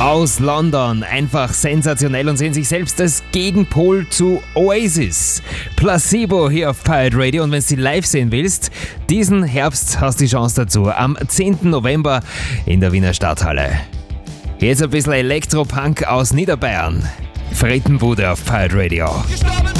Aus London, einfach sensationell und sehen sich selbst als Gegenpol zu Oasis. Placebo hier auf Pirate Radio, und wenn du sie live sehen willst, diesen Herbst hast du die Chance dazu, am 10. November in der Wiener Stadthalle. Jetzt ein bisschen Elektropunk aus Niederbayern. Frittenbude auf Pirate Radio.